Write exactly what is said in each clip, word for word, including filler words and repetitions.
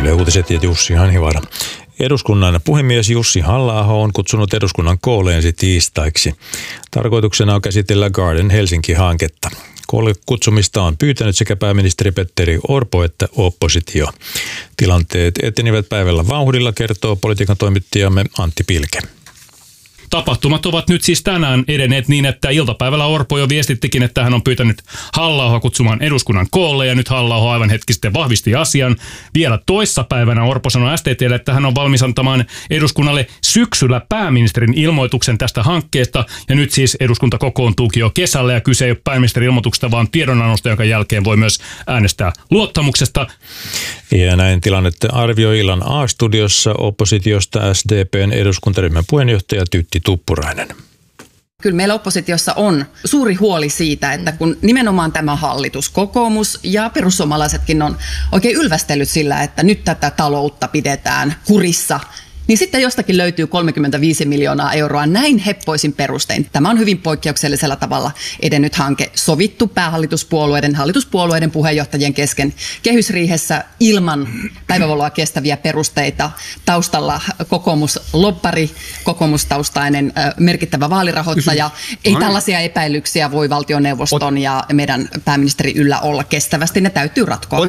Yle Uutiset ja Jussi Hanhivaara. Eduskunnan puhemies Jussi Halla-aho on kutsunut eduskunnan koolle ensi tiistaiksi. Tarkoituksena on käsitellä Garden Helsinki-hanketta. Koolle kutsumista on pyytänyt sekä pääministeri Petteri Orpo että oppositio. Tilanteet etenivät päivällä vauhdilla, kertoo politiikan toimittajamme Antti Pilke. Tapahtumat ovat nyt siis tänään edenneet niin, että iltapäivällä Orpo jo viestittikin, että hän on pyytänyt Halla-ahoa kutsumaan eduskunnan koolle, ja nyt Halla-aho aivan hetki sitten vahvisti asian. Vielä toissapäivänä Orpo sanoi S T T:lle, että hän on valmis antamaan eduskunnalle syksyllä pääministerin ilmoituksen tästä hankkeesta, ja nyt siis eduskunta kokoontuukin jo kesällä, ja kyse ei ole pääministerin ilmoituksesta, vaan tiedonannosta, jonka jälkeen voi myös äänestää luottamuksesta. Ja näin tilannetta arvioi illan A-studiossa oppositiosta S D P:n eduskuntaryhmän puheenjohtaja Tytti Tuppurainen. Kyllä meillä oppositiossa on suuri huoli siitä, että kun nimenomaan tämä hallitus, kokoomus ja perussuomalaisetkin on oikein ylvästellyt sillä, että nyt tätä taloutta pidetään kurissa, niin sitten jostakin löytyy kolmekymmentäviisi miljoonaa euroa näin heppoisin perustein. Tämä on hyvin poikkeuksellisella tavalla edennyt hanke, sovittu päähallituspuolueiden, hallituspuolueiden puheenjohtajien kesken kehysriihessä ilman päivävaloa kestäviä perusteita. Taustalla kokoomuslobbari, kokoomustaustainen merkittävä vaalirahoittaja. Ei tällaisia epäilyksiä voi valtioneuvoston ja meidän pääministeri yllä olla kestävästi. Ne täytyy ratkoa.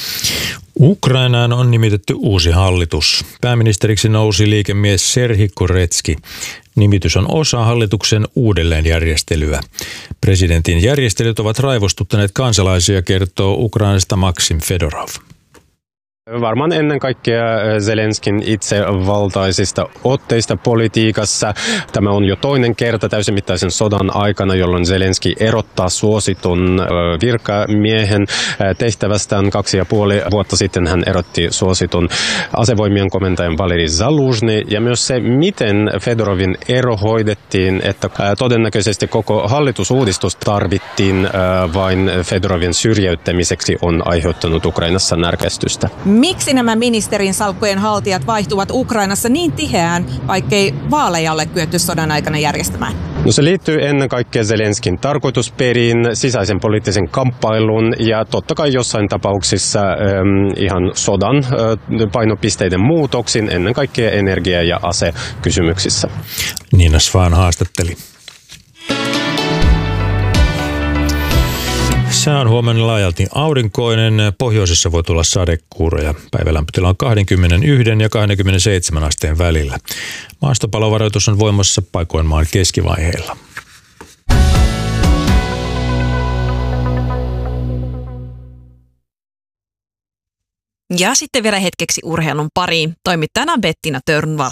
Ukrainaan on nimitetty uusi hallitus. Pääministeriksi nousi liikemies Serhii Koretsky. Nimitys on osa hallituksen uudelleenjärjestelyä. Presidentin järjestelyt ovat raivostuttaneet kansalaisia, kertoo Ukrainasta Maksim Fedorov. Varmaan ennen kaikkea Zelenskin itsevaltaisista otteista politiikassa. Tämä on jo toinen kerta täysimittaisen sodan aikana, jolloin Zelenski erottaa suositun virkamiehen tehtävästään. Kaksi ja puoli vuotta sitten hän erotti suositun asevoimien komentajan Valeri Zaluzhny. Ja myös se, miten Fedorovin ero hoidettiin, että todennäköisesti koko hallitusuudistus tarvittiin vain Fedorovin syrjäyttämiseksi, on aiheuttanut Ukrainassa närkästystä. Miksi nämä ministerin salkkujen haltijat vaihtuvat Ukrainassa niin tiheään, vaikkei vaaleja ole kyetty sodan aikana järjestämään? No se liittyy ennen kaikkea Zelenskin tarkoitusperiin, sisäisen poliittisen kamppailuun ja totta kai jossain tapauksissa ähm, ihan sodan äh, painopisteiden muutoksiin, ennen kaikkea energia- ja asekysymyksissä. Niina Svahn haastatteli. Sää on huomenna laajalti aurinkoinen. Pohjoisessa voi tulla sadekuuroja. Päivälämpötila on kaksikymmentäyksi ja kaksikymmentäseitsemän asteen välillä. Maastopalovaroitus on voimassa paikoin maan keskivaiheilla. Ja sitten vielä hetkeksi urheilun pariin. Toimittajana Bettina Törnvall.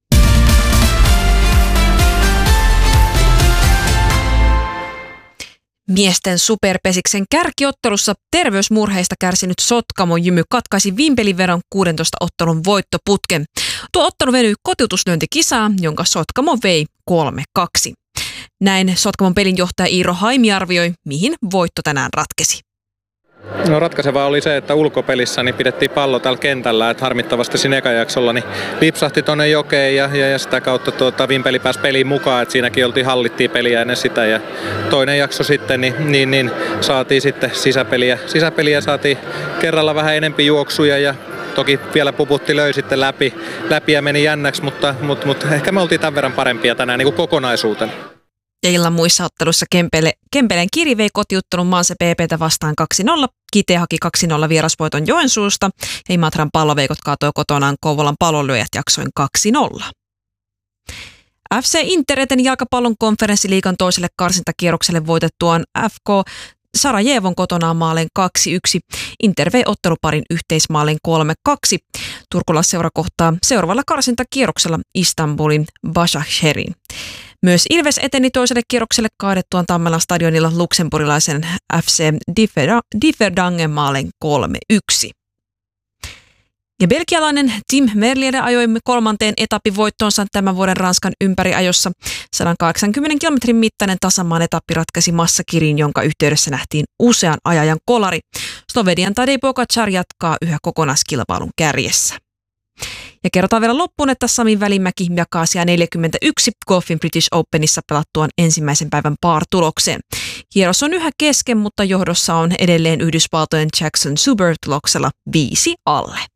Miesten superpesiksen kärkiottelussa terveysmurheista kärsinyt Sotkamo Jymy katkaisi Vimpeliveron kuudentoista ottelun voittoputken. Tuo ottelu venyi kotiutuslyöntikisaan, jonka Sotkamo vei kolme kaksi. Näin Sotkamon pelinjohtaja Iiro Haimi arvioi, mihin voitto tänään ratkesi. No ratkaisevaa oli se, että ulkopelissä niin pidettiin pallo täällä kentällä, että harmittavasti siinä ekajaksolla niin lipsahti tuonne jokeen ja, ja, ja sitä kautta tuota, Vimpeli pääsi peliin mukaan, että siinäkin oltiin, hallittiin peliä ennen sitä ja toinen jakso sitten niin, niin, niin saatiin sitten sisäpeliä, sisäpeliä saatiin kerralla vähän enempi juoksuja ja toki vielä puputti löi sitten läpi, läpi ja meni jännäksi, mutta, mutta, mutta ehkä me oltiin tämän verran parempia tänään niin kuin kokonaisuutena. Ja illan muissa ottelussa Kempele, Kempeleen Kiri vei kotiuttelun Maanse P P:tä vastaan kaksi nolla. Kite haki kaksi nolla vierasvoiton Joensuusta ja Imatran palloveikot kaatoi kotonaan Kouvolan pallonlyöjät jaksoin kaksi nolla. F C Inter eteni jalkapallon konferenssiliigan toiselle karsintakierrokselle voitettuaan F K Sarajevon kotonaan maaleen kaksi yksi. Inter vei otteluparin yhteismaalin kolme kaksi. Turkulaisseura kohtaa seuraavalla karsintakierroksella Istanbulin Başakşehir'in. Myös Ilves eteni toiselle kierrokselle kaadettuaan Tammelan stadionilla luksemburilaisen F C Differdangen maalin kolme yksi. Ja belgialainen Tim Merlier ajoi kolmanteen etappivoittoonsa tämän vuoden Ranskan ympäriajossa. sata kahdeksankymmentä kilometrin mittainen tasamaan etappi ratkaisi massakiriin, jonka yhteydessä nähtiin usean ajajan kolari. Slovenian Tadej Pogačar jatkaa yhä kokonaiskilpailun kärjessä. Ja kerrotaan vielä loppuun, että Sami Välimäki jakaa sijaa neljäkymmentäyksi golfin British Openissa pelattuaan ensimmäisen päivän par-tulokseen. Kierros on yhä kesken, mutta johdossa on edelleen Yhdysvaltojen Jackson Suber tuloksella viisi alle.